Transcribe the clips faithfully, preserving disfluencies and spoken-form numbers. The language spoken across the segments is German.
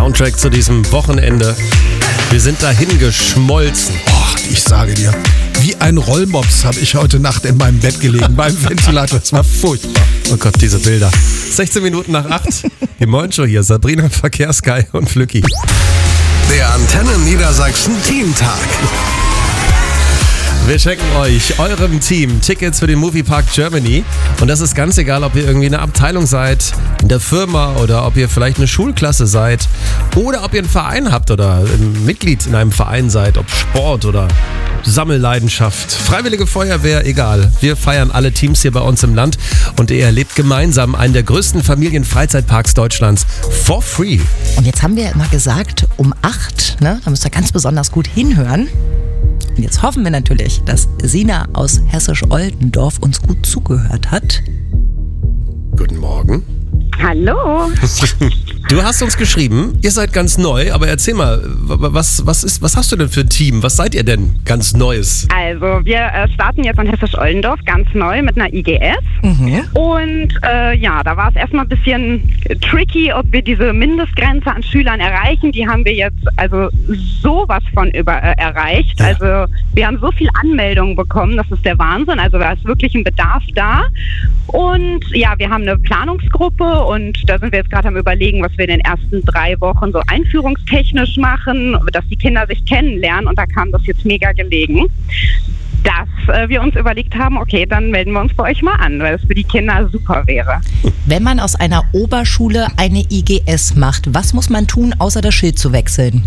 Soundtrack zu diesem Wochenende. Wir sind dahin geschmolzen. Och, ich sage dir, wie ein Rollmops habe ich heute Nacht in meinem Bett gelegen beim Ventilator. Das war furchtbar. Oh Gott, diese Bilder. sechzehn Minuten nach acht. Die Morgenshow hier. Sabrina, Verkehrsguy und Flücki. Der Antenne Niedersachsen Teamtag. Wir schenken euch, eurem Team, Tickets für den Moviepark Germany. Und das ist ganz egal, ob ihr irgendwie eine Abteilung seid, in der Firma oder ob ihr vielleicht eine Schulklasse seid oder ob ihr einen Verein habt oder ein Mitglied in einem Verein seid, ob Sport oder Sammelleidenschaft, Freiwillige Feuerwehr, egal. Wir feiern alle Teams hier bei uns im Land und ihr erlebt gemeinsam einen der größten Familienfreizeitparks Deutschlands for free. Und jetzt haben wir ja immer gesagt, um acht, ne, da müsst ihr ganz besonders gut hinhören. Und jetzt hoffen wir natürlich, dass Sina aus Hessisch-Oldendorf uns gut zugehört hat. Guten Morgen. Hallo. Du hast uns geschrieben, ihr seid ganz neu, aber erzähl mal, was, was, ist, was hast du denn für ein Team? Was seid ihr denn ganz Neues? Also wir äh, starten jetzt an Hessisch-Oldendorf ganz neu mit einer I G S. Mhm. Und äh, ja, da war es erstmal ein bisschen tricky, ob wir diese Mindestgrenze an Schülern erreichen. Die haben wir jetzt also sowas von über äh, erreicht. Ja. Also wir haben so viele Anmeldungen bekommen, das ist der Wahnsinn. Also da ist wirklich ein Bedarf da. Und ja, wir haben eine Planungsgruppe und da sind wir jetzt gerade am Überlegen, was wir in den ersten drei Wochen so einführungstechnisch machen, dass die Kinder sich kennenlernen und da kam das jetzt mega gelegen, dass äh, wir uns überlegt haben, okay, dann melden wir uns bei euch mal an, weil das für die Kinder super wäre. Wenn man aus einer Oberschule eine I G S macht, was muss man tun, außer das Schild zu wechseln?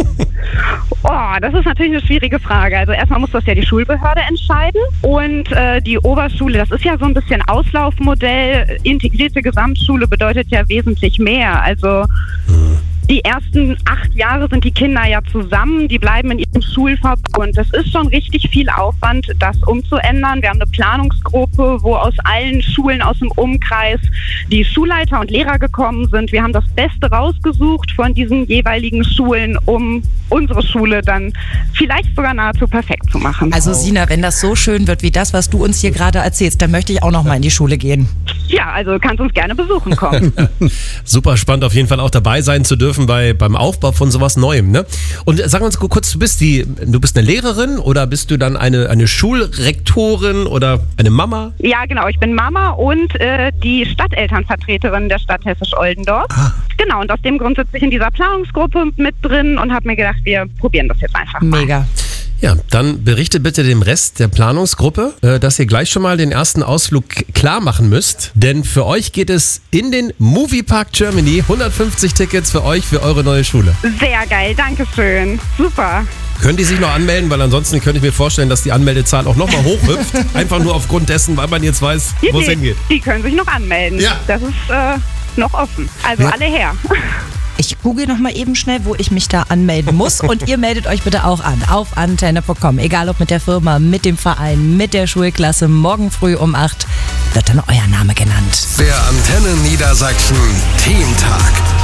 Oh, das ist natürlich eine schwierige Frage. Also erstmal muss das ja die Schulbehörde entscheiden und äh, die Oberschule, das ist ja so ein bisschen Auslaufmodell. Integrierte Gesamtschule bedeutet ja wesentlich mehr. Also die ersten acht Jahre sind die Kinder ja zusammen, die bleiben in ihrem Schulverbund. Das ist schon richtig viel Aufwand, das umzuändern. Wir haben eine Planungsgruppe, wo aus allen Schulen aus dem Umkreis die Schulleiter und Lehrer gekommen sind. Wir haben das Beste rausgesucht von diesen jeweiligen Schulen, um unsere Schule dann vielleicht sogar nahezu perfekt zu machen. Also Sina, wenn das so schön wird wie das, was du uns hier gerade erzählst, dann möchte ich auch noch mal in die Schule gehen. Ja, also du kannst uns gerne besuchen kommen. Super spannend, auf jeden Fall auch dabei sein zu dürfen bei, beim Aufbau von sowas Neuem, ne? Und sag uns kurz, du bist die, du bist eine Lehrerin oder bist du dann eine, eine Schulrektorin oder eine Mama? Ja, genau, ich bin Mama und äh, die Stadtelternvertreterin der Stadt Hessisch-Oldendorf. Ah. Genau, und aus dem Grund sitze ich in dieser Planungsgruppe mit drin und habe mir gedacht, wir probieren das jetzt einfach mal. Mega. Ja, dann berichte bitte dem Rest der Planungsgruppe, äh, dass ihr gleich schon mal den ersten Ausflug klar machen müsst. Denn für euch geht es in den Moviepark Germany. hundertfünfzig Tickets für euch, für eure neue Schule. Sehr geil, danke schön. Super. Können die sich noch anmelden? Weil ansonsten könnte ich mir vorstellen, dass die Anmeldezahl auch nochmal hochhüpft. Einfach nur aufgrund dessen, weil man jetzt weiß, wo es hingeht. Die können sich noch anmelden. Ja. Das ist äh, noch offen. Also ja. alle her. Ich google noch mal eben schnell, wo ich mich da anmelden muss. Und ihr meldet euch bitte auch an auf antenne punkt com. Egal ob mit der Firma, mit dem Verein, mit der Schulklasse. Morgen früh um acht wird dann euer Name genannt. Der Antenne Niedersachsen Teamtag.